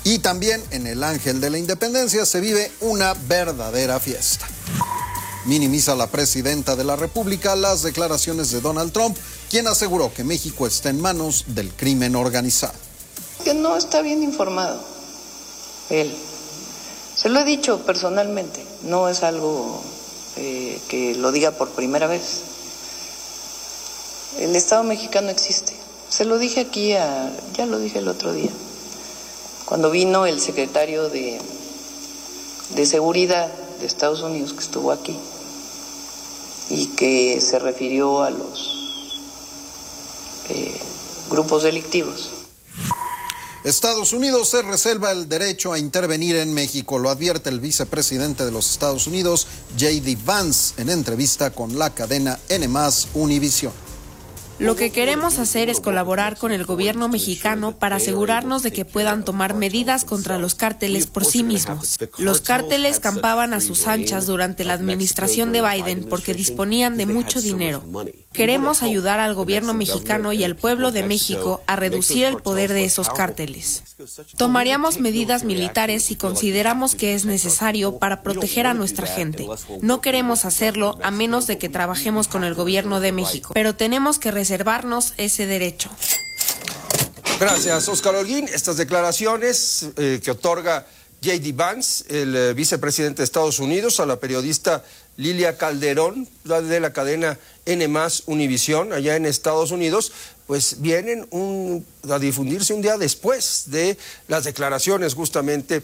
Y también en el Ángel de la Independencia se vive una verdadera fiesta. Minimiza la presidenta de la República las declaraciones de Donald Trump, quien aseguró que México está en manos del crimen organizado. Que no está bien informado él. Se lo he dicho personalmente, no es algo que lo diga por primera vez. El Estado mexicano existe. Se lo dije aquí, ya lo dije el otro día, cuando vino el secretario de Seguridad de Estados Unidos, que estuvo aquí, y que se refirió a los grupos delictivos. Estados Unidos se reserva el derecho a intervenir en México, lo advierte el vicepresidente de los Estados Unidos, J.D. Vance, en entrevista con la cadena N+ Univisión. Lo que queremos hacer es colaborar con el gobierno mexicano para asegurarnos de que puedan tomar medidas contra los cárteles por sí mismos. Los cárteles campaban a sus anchas durante la administración de Biden porque disponían de mucho dinero. Queremos ayudar al gobierno mexicano y al pueblo de México a reducir el poder de esos cárteles. Tomaríamos medidas militares si consideramos que es necesario para proteger a nuestra gente. No queremos hacerlo a menos de que trabajemos con el gobierno de México, pero tenemos que reservarnos ese derecho. Gracias, Óscar Holguín. Estas declaraciones que otorga J.D. Vance, el vicepresidente de Estados Unidos, a la periodista Lilia Calderón, de la cadena N+ Univisión, allá en Estados Unidos, pues vienen a difundirse un día después de las declaraciones justamente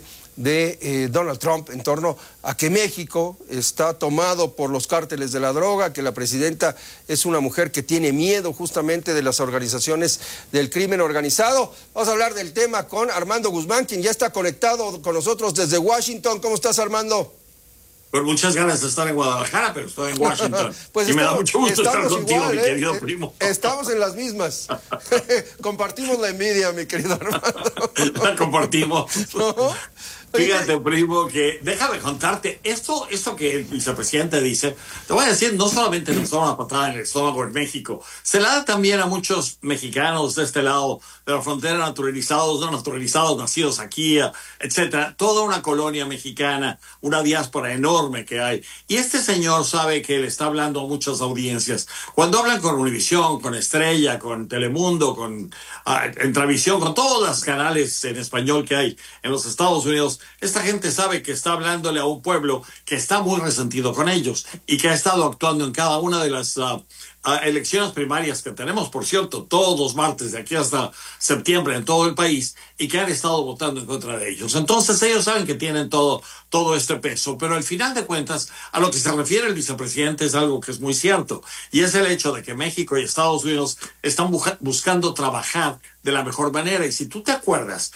de Donald Trump en torno a que México está tomado por los cárteles de la droga, que la presidenta es una mujer que tiene miedo justamente de las organizaciones del crimen organizado. Vamos a hablar del tema con Armando Guzmán, quien ya está conectado con nosotros desde Washington. ¿Cómo estás, Armando? Pues muchas ganas de estar en Guadalajara, pero estoy en Washington. Pues y me da mucho gusto estar contigo, igual, mi querido primo. Estamos en las mismas. Compartimos la envidia, mi querido Armando. La compartimos. ¿No? Fíjate, primo, que déjame contarte, esto que el vicepresidente dice, te voy a decir, no solamente nos da una patada en el estómago en México, se la da también a muchos mexicanos de este lado de la frontera, naturalizados, no naturalizados, nacidos aquí, etcétera, toda una colonia mexicana, una diáspora enorme que hay. Y este señor sabe que le está hablando a muchas audiencias. Cuando hablan con Univisión, con Estrella, con Telemundo, con Entravisión, con todos los canales en español que hay en los Estados Unidos, esta gente sabe que está hablándole a un pueblo que está muy resentido con ellos y que ha estado actuando en cada una de las elecciones primarias que tenemos, por cierto, todos los martes de aquí hasta septiembre en todo el país, y que han estado votando en contra de ellos. Entonces ellos saben que tienen todo este peso, pero al final de cuentas a lo que se refiere el vicepresidente es algo que es muy cierto, y es el hecho de que México y Estados Unidos están buscando trabajar de la mejor manera. Y si tú te acuerdas,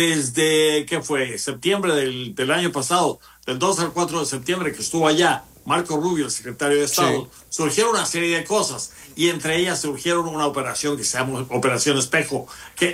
desde ¿qué fue? Septiembre del año pasado, del 2 al 4 de septiembre que estuvo allá Marco Rubio, el secretario de Estado, surgieron una serie de cosas, y entre ellas surgieron una operación que se llama Operación Espejo, que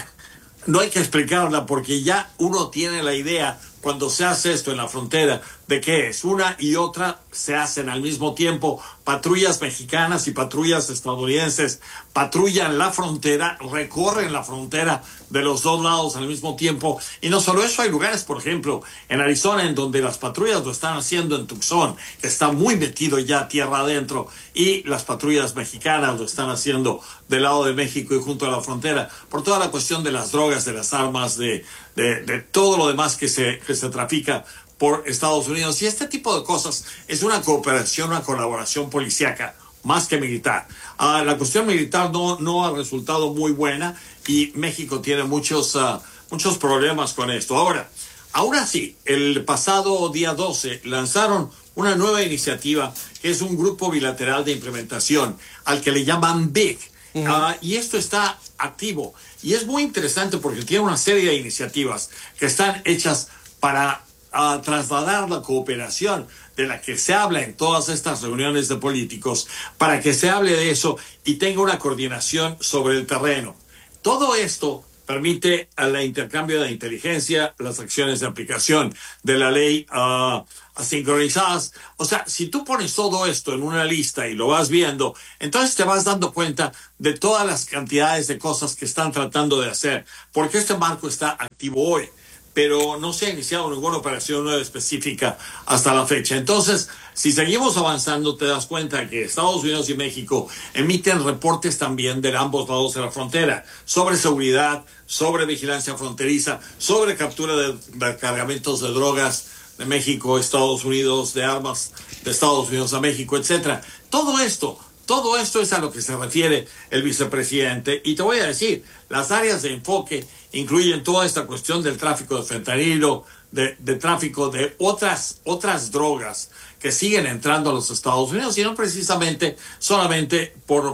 no hay que explicarla porque ya uno tiene la idea cuando se hace esto en la frontera de qué es. Una y otra se hacen al mismo tiempo. Patrullas mexicanas y patrullas estadounidenses patrullan la frontera, recorren la frontera de los dos lados al mismo tiempo. Y no solo eso, hay lugares, por ejemplo, en Arizona, en donde las patrullas lo están haciendo en Tucson, que está muy metido ya tierra adentro, y las patrullas mexicanas lo están haciendo del lado de México y junto a la frontera, por toda la cuestión de las drogas, de las armas, de todo lo demás que se trafica por Estados Unidos. Y este tipo de cosas es una cooperación, una colaboración policíaca más que militar. La cuestión militar no ha resultado muy buena, y México tiene muchos problemas con esto. Aún así, el pasado día 12 lanzaron una nueva iniciativa que es un grupo bilateral de implementación al que le llaman BIG. Y esto está activo, y es muy interesante porque tiene una serie de iniciativas que están hechas para trasladar la cooperación de la que se habla en todas estas reuniones de políticos, para que se hable de eso y tenga una coordinación sobre el terreno. Todo esto permite el intercambio de inteligencia, las acciones de aplicación de la ley sincronizadas. O sea, si tú pones todo esto en una lista y lo vas viendo, entonces te vas dando cuenta de todas las cantidades de cosas que están tratando de hacer, porque este marco está activo hoy. pero no se ha iniciado ninguna operación nueva específica hasta la fecha. Entonces, si seguimos avanzando, te das cuenta que Estados Unidos y México emiten reportes también de ambos lados de la frontera sobre seguridad, sobre vigilancia fronteriza, sobre captura de cargamentos de drogas de México a Estados Unidos, de armas de Estados Unidos a México, etcétera. Todo esto es a lo que se refiere el vicepresidente. Y te voy a decir, las áreas de enfoque incluyen toda esta cuestión del tráfico de fentanilo, de tráfico de otras drogas que siguen entrando a los Estados Unidos, y no precisamente solamente por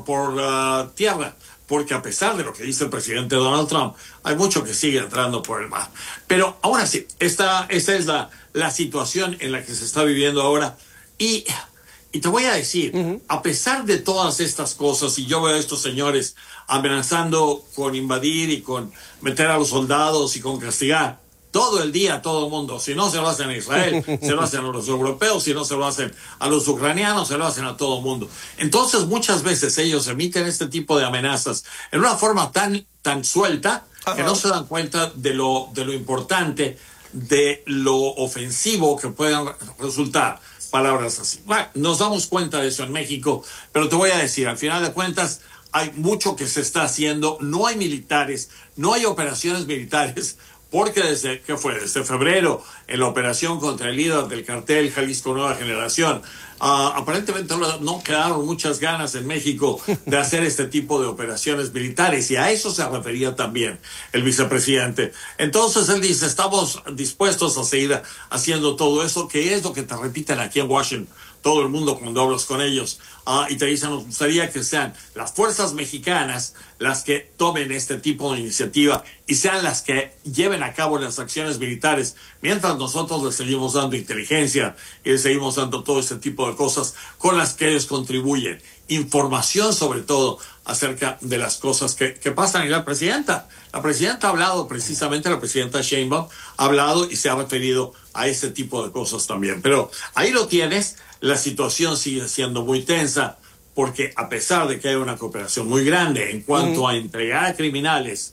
tierra, porque a pesar de lo que dice el presidente Donald Trump, hay mucho que sigue entrando por el mar. Pero ahora sí, esta es la situación en la que se está viviendo ahora. Y te voy a decir, a pesar de todas estas cosas, y yo veo a estos señores amenazando con invadir y con meter a los soldados y con castigar todo el día a todo el mundo. Si no se lo hacen a Israel, se lo hacen a los europeos. Si no se lo hacen a los ucranianos, se lo hacen a todo el mundo. Entonces, muchas veces ellos emiten este tipo de amenazas en una forma tan suelta que no se dan cuenta de lo importante, de lo ofensivo que pueden resultar palabras así. Bueno, nos damos cuenta de eso en México, pero te voy a decir, al final de cuentas, hay mucho que se está haciendo. No hay militares, no hay operaciones militares, porque desde febrero, en la operación contra el líder del cartel Jalisco Nueva Generación, aparentemente no quedaron muchas ganas en México de hacer este tipo de operaciones militares, y a eso se refería también el vicepresidente. Entonces él dice, estamos dispuestos a seguir haciendo todo eso, que es lo que te repiten aquí en Washington todo el mundo cuando hablas con ellos, y te dicen, nos gustaría que sean las fuerzas mexicanas las que tomen este tipo de iniciativa y sean las que lleven a cabo las acciones militares, mientras nosotros les seguimos dando inteligencia y les seguimos dando todo este tipo de cosas con las que ellos contribuyen. Información sobre todo acerca de las cosas que pasan. Y la presidenta ha hablado precisamente, la presidenta Sheinbaum ha hablado y se ha referido a ese tipo de cosas también. Pero ahí lo tienes. La situación sigue siendo muy tensa, porque a pesar de que hay una cooperación muy grande en cuanto a entregar a criminales,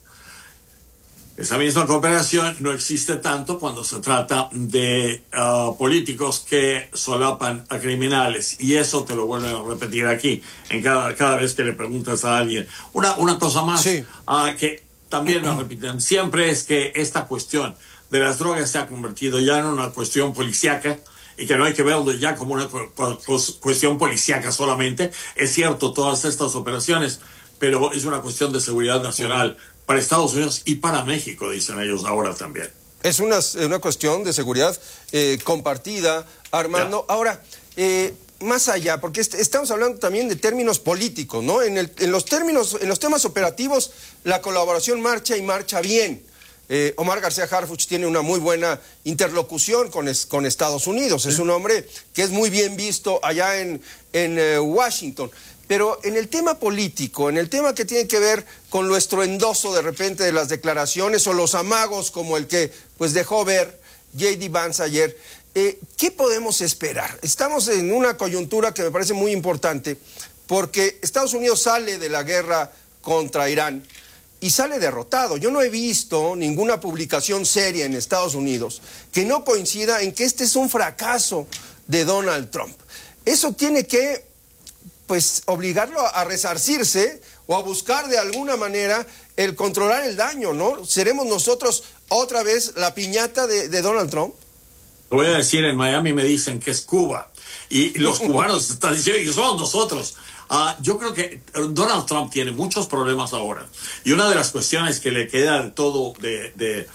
esa misma cooperación no existe tanto cuando se trata de políticos que solapan a criminales. Y eso te lo vuelven a repetir aquí, en cada vez que le preguntas a alguien. Una cosa más que también me repiten siempre es que esta cuestión de las drogas se ha convertido ya en una cuestión policíaca, y que no hay que verlo ya como una cuestión policíaca solamente. Es cierto, todas estas operaciones, pero es una cuestión de seguridad nacional para Estados Unidos y para México, dicen ellos ahora también. Es una cuestión de seguridad compartida, Armando. Ya. Ahora, más allá, porque estamos hablando también de términos políticos, ¿no? En los temas operativos, la colaboración marcha y marcha bien. Omar García Harfuch tiene una muy buena interlocución con Estados Unidos. Es un hombre que es muy bien visto allá en Washington. Pero en el tema político, en el tema que tiene que ver con lo estruendoso de repente de las declaraciones o los amagos como el que pues dejó ver J.D. Vance ayer, ¿qué podemos esperar? Estamos en una coyuntura que me parece muy importante, porque Estados Unidos sale de la guerra contra Irán y sale derrotado. Yo no he visto ninguna publicación seria en Estados Unidos que no coincida en que este es un fracaso de Donald Trump. Eso tiene que, pues, obligarlo a resarcirse o a buscar de alguna manera el controlar el daño, ¿no? ¿Seremos nosotros otra vez la piñata de Donald Trump? Lo voy a decir, en Miami me dicen que es Cuba, y los cubanos están diciendo que somos nosotros. Yo creo que Donald Trump tiene muchos problemas ahora, y una de las cuestiones que le queda de todo de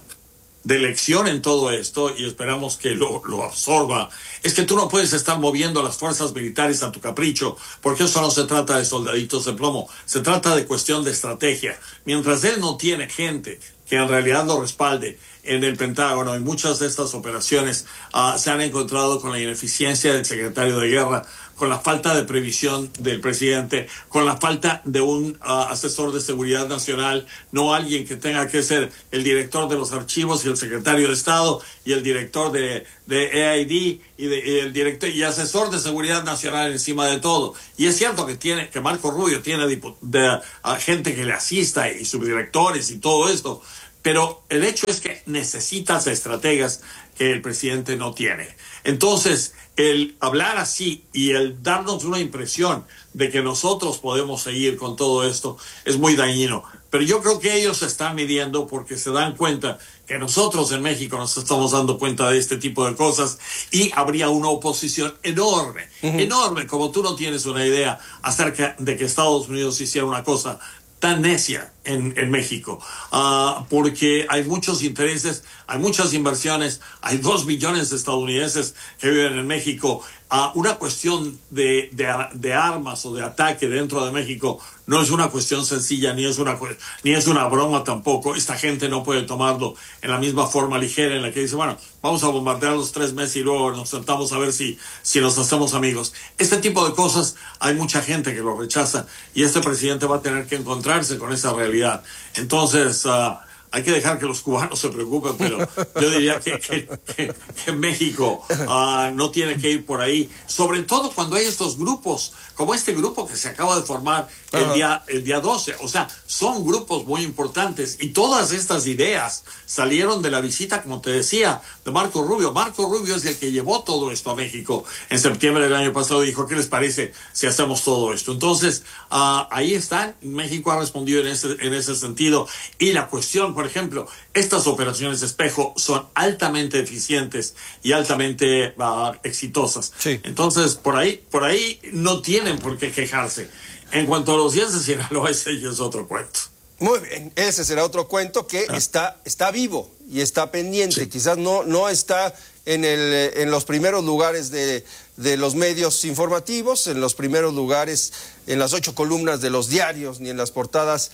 lección en todo esto, y esperamos que lo absorba, es que tú no puedes estar moviendo las fuerzas militares a tu capricho, porque eso no se trata de soldaditos de plomo, se trata de cuestión de estrategia. Mientras él no tiene gente que en realidad lo respalde en el Pentágono, y muchas de estas operaciones se han encontrado con la ineficiencia del secretario de Guerra, con la falta de previsión del presidente, con la falta de un asesor de seguridad nacional, no alguien que tenga que ser el director de los archivos y el secretario de Estado y el director de EID y el director y asesor de seguridad nacional encima de todo. Y es cierto que Marco Rubio tiene gente que le asista y subdirectores y todo esto, pero el hecho es que necesitas estrategas que el presidente no tiene. Entonces, el hablar así y el darnos una impresión de que nosotros podemos seguir con todo esto es muy dañino. Pero yo creo que ellos se están midiendo porque se dan cuenta que nosotros en México nos estamos dando cuenta de este tipo de cosas y habría una oposición enorme, enorme, como tú no tienes una idea acerca de que Estados Unidos hiciera una cosa tan necia en México, porque hay muchos intereses, hay muchas inversiones, hay 2 millones de estadounidenses que viven en México. Una cuestión de armas o de ataque dentro de México no es una cuestión sencilla, ni es una broma tampoco. Esta gente no puede tomarlo en la misma forma ligera en la que dice, bueno, vamos a bombardear los 3 meses y luego nos sentamos a ver si nos hacemos amigos. Este tipo de cosas hay mucha gente que lo rechaza y este presidente va a tener que encontrarse con esa realidad. Entonces, hay que dejar que los cubanos se preocupen, pero yo diría que México no tiene que ir por ahí, sobre todo cuando hay estos grupos, como este grupo que se acaba de formar el día 12. O sea, son grupos muy importantes y todas estas ideas salieron de la visita, como te decía, de Marco Rubio. Marco Rubio es el que llevó todo esto a México en septiembre del año pasado y dijo, ¿qué les parece si hacemos todo esto? Entonces, ahí están. México ha respondido en ese sentido. Y la cuestión, por ejemplo, estas operaciones de espejo son altamente eficientes y altamente exitosas. Sí. Entonces, por ahí no tienen por qué quejarse. En cuanto a los 10 de Sinaloa, ese ya es otro cuento. Muy bien, ese será otro cuento que está vivo y está pendiente. Sí. Quizás no está en los primeros lugares de los medios informativos, en los primeros lugares, en las 8 columnas de los diarios, ni en las portadas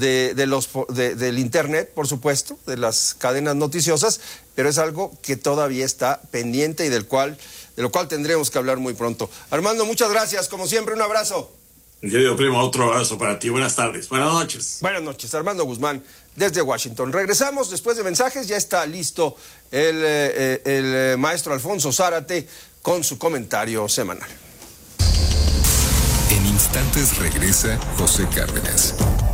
del internet, por supuesto, de las cadenas noticiosas, pero es algo que todavía está pendiente y de lo cual tendremos que hablar muy pronto. Armando, muchas gracias, como siempre, un abrazo. Querido primo, otro abrazo para ti. Buenas tardes. Buenas noches. Buenas noches, Armando Guzmán, desde Washington. Regresamos después de mensajes. Ya está listo el maestro Alfonso Zárate con su comentario semanal. En instantes regresa José Cárdenas.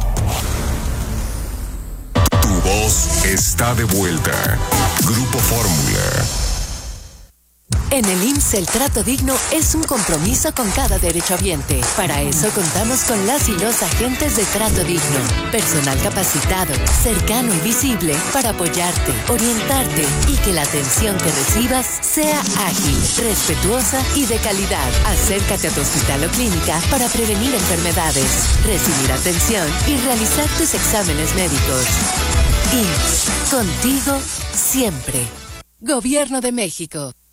Tu voz está de vuelta. Grupo Fórmula. En el IMSS el trato digno es un compromiso con cada derechohabiente. Para eso contamos con las y los agentes de trato digno. Personal capacitado, cercano y visible para apoyarte, orientarte y que la atención que recibas sea ágil, respetuosa y de calidad. Acércate a tu hospital o clínica para prevenir enfermedades, recibir atención y realizar tus exámenes médicos. IMSS, contigo siempre. Gobierno de México.